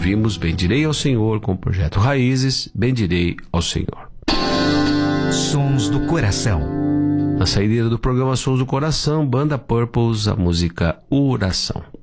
ouvimos Bendirei ao Senhor com o Projeto Raízes, Bendirei ao Senhor. Sons do Coração. Na saideira do programa Sons do Coração, Banda Purples, a música Oração.